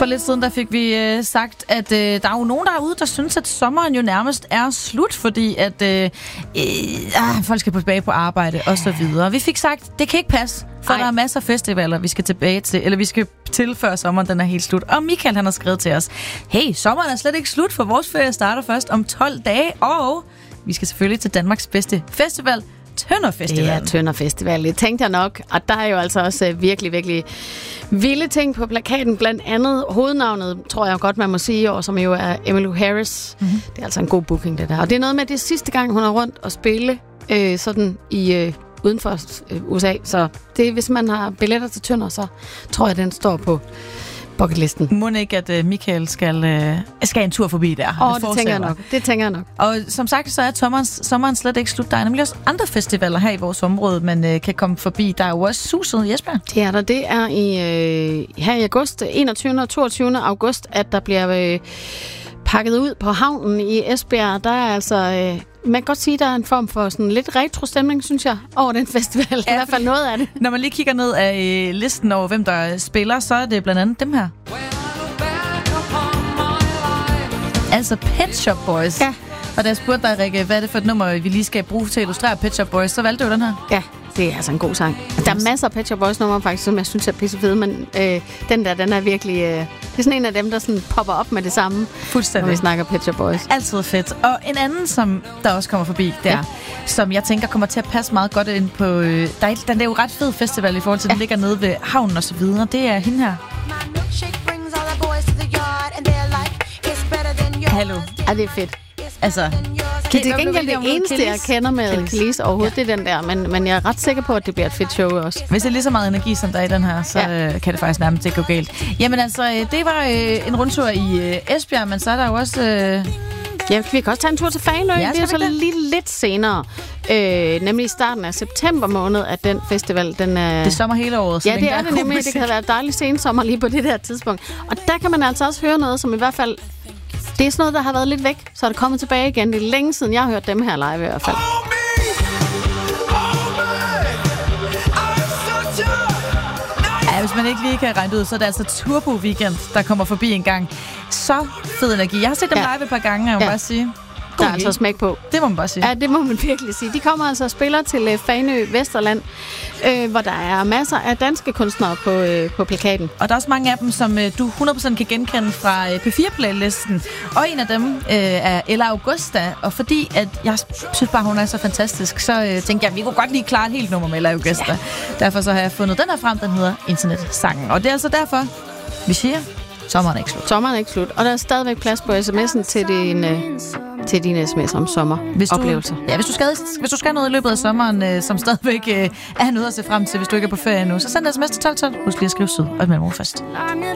For lidt siden der fik vi sagt, at der er jo nogen derude, der synes, at sommeren jo nærmest er slut, fordi at folk skal tilbage på arbejde og så videre. Vi fik sagt, det kan ikke passe, for der er masser af festivaler, vi skal tilbage til, eller vi skal til før sommeren den er helt slut. Og Michael han har skrevet til os, hey, sommeren er slet ikke slut, for vores ferie starter først om 12 dage, og vi skal selvfølgelig til Danmarks bedste festival, Tønder Festival. Ja, Tønder Festival. Det tænkte jeg nok. Og der er jo altså også virkelig, virkelig vilde ting på plakaten. Blandt andet hovednavnet, tror jeg godt, man må sige, og som jo er Emmylou Harris. Mm-hmm. Det er altså en god booking, det der. Og det er noget med, det sidste gang, hun er rundt og spille sådan i uden for USA. Så det, hvis man har billetter til Tønder, så tror jeg, den står på bucketlisten. Må ikke, at Michael skal en tur forbi der? Det tænker jeg nok. Og som sagt, så er sommeren slet ikke slut. Der er nemlig også andre festivaler her i vores område, man kan komme forbi. Der er jo også Suset, Jesper. Det er der. Det er her i august, 21. og 22. august, at der bliver pakket ud på havnen i Esbjerg. Der er altså... man kan godt sige, at der er en form for sådan lidt retro-stemning, synes jeg, over den festival. I hvert fald noget af det. Når man lige kigger ned af listen over, hvem der spiller, så er det blandt andet dem her. Altså Pet Shop Boys. Ja. Og da jeg spurgte dig, Rikke, hvad er det for et nummer, vi lige skal bruge til at illustrere Pet Shop Boys, så valgte du den her. Ja, det er altså en god sang. Der er masser af Pet Shop Boys numre faktisk, som jeg synes er pissefede, men den er virkelig... det er sådan en af dem, der sådan popper op med det samme, fuldstændig, når vi snakker Pet Shop Boys. Altid fedt. Og en anden, som der også kommer forbi, som jeg tænker kommer til at passe meget godt ind på... den er jo ret fed festival i forhold til, den ligger nede ved havnen og så videre. Det er hende her. Hallo. Ja, det er fedt. Altså... Det er til gengæld det eneste, jeg kender med Kelis overhovedet, det er den der, men jeg er ret sikker på, at det bliver et fedt show også. Hvis det er lige så meget energi, som der er i den her, så kan det faktisk nærmest ikke gå galt. Jamen altså, det var en rundtur i Esbjerg, men så er der jo også... Ja, vi kan også tage en tur til Fanø. Det er så lige lidt senere. Nemlig i starten af september måned, at den festival, den er... Det er sommer hele året. Ja, det er det nemlig. Det kan være dejligt sensommer lige på det der tidspunkt. Og der kan man altså også høre noget, som i hvert fald... Det er sådan noget, der har været lidt væk, så er det kommet tilbage igen. Det er længe siden, jeg har hørt dem her live i hvert fald. Ja, hvis man ikke lige kan regne ud, så er det altså Turbo Weekend, der kommer forbi en gang. Så fed energi. Jeg har set dem live et par gange, jeg må bare sige. Der er altså smæk på. Det må man bare sige. Ja, det må man virkelig sige. De kommer altså og spiller til Fanø Vesterland, hvor der er masser af danske kunstnere på plakaten. Og der er også mange af dem, som du 100% kan genkende fra P4-playlisten. Og en af dem er Ella Augusta. Og fordi at jeg synes bare, hun er så fantastisk, så tænkte jeg, at vi kunne godt lige klare et helt nummer med Ella Augusta. Ja. Derfor så har jeg fundet den her frem, den hedder Internetsangen. Og det er altså derfor, vi siger, sommeren er ikke slut. Sommeren er ikke slut. Og der er stadigvæk plads på sms'en til dine sms'er om sommeroplevelser. Hvis du skal noget i løbet af sommeren, som stadigvæk er noget at se frem til, hvis du ikke er på ferie nu, så send sms til 1212. Husk lige at skrive syd og et mellemrum først.